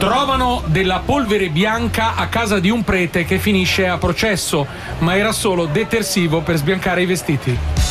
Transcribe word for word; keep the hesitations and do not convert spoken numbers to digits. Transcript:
Trovano della polvere bianca a casa di un prete che finisce a processo, ma era solo detersivo per sbiancare i vestiti.